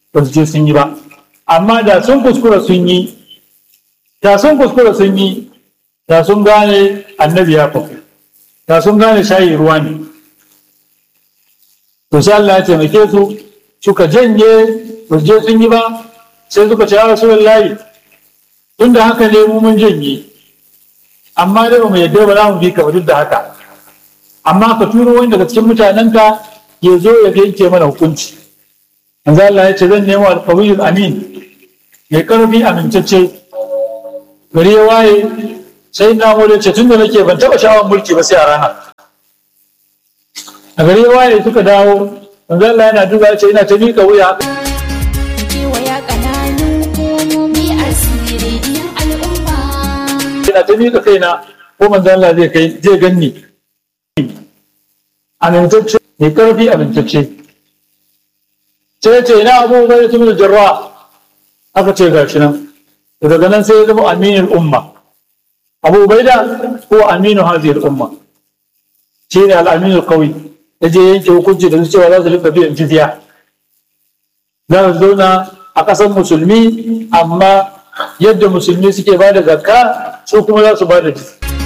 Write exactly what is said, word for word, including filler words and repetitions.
ba su je sun yi ba. Amma da sun kuskura sun yi da sun kuskura sun yi da sun gane annabi ya faɗi, da sun gane shayi ruwa ne. To sai Allah ya taimake su suka janye ba su je sun yi ba, sai suka ce ya Rasulullahi tunda haka ne mu mun janye, amma dai ba mu yadda ba za mu bi ka ba duk da haka, amma ka turo wani daga cikin mutanenka ya zo ya yanke mana hukunci. Manzo Allah ya ce zan nemo al-qawiyul amin, mai karfi amintacce. Gari ya waye sai na mu ce tunda nake ban taba sha'awar mulki ba sai a rana. A gari ya waye suka dawo, manzo Allah yana duba ya ce ina ta miƙa wuya. Ina ta miƙa kaina ko manzo Allah zai kai zai ganni. Amintacce, mai karfi amintacce. Sai ce ina Abu Ubaida ibn Jarrah, aka ce gashi nan. Daga nan sai ya zama aminul umma. Abu Ubaida ko aminu hadhihi al-umma. Shi ne al-aminul qawi. Yaje yanke hukunci da cewa za su rika biyan jizya. Za su zauna a ƙasar musulmi, amma yadda musulmi suke ba da zakka su kuma za su ba da jizya.